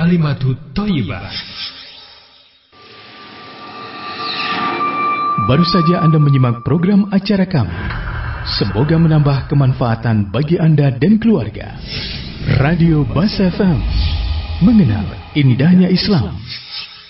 Kalimatut Thayyibah. Baru saja Anda menyimak program acara kami. Semoga menambah kemanfaatan bagi Anda dan keluarga. Radio Bas FM, mengenal indahnya Islam.